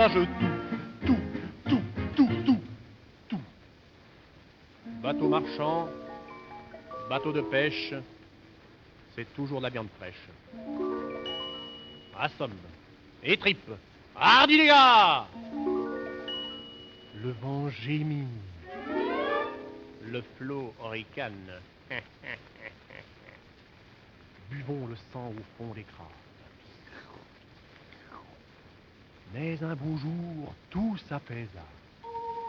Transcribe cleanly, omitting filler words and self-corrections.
Tout. Bateau marchand, bateau de pêche, c'est toujours de la viande fraîche. Assomme et tripe. Hardi les gars! Le vent gémit. Le flot ricane. Buvons le sang au fond des crânes. Mais un beau jour, tout s'apaisa.